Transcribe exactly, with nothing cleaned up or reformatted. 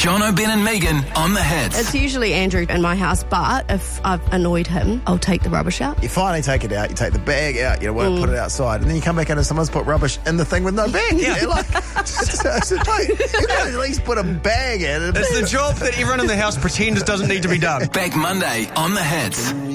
John O'Ben and Megan on the Hits. It's usually Andrew in my house, but if I've annoyed him, I'll take the rubbish out. You finally take it out, you take the bag out, you want to put it outside, and then you come back in and someone's put rubbish in the thing with no bag. Yeah. You're like, it's, it's, it's like, you gotta at least put a bag in. It's the job that everyone in the house pretends doesn't need to be done. Back Monday on the Hits.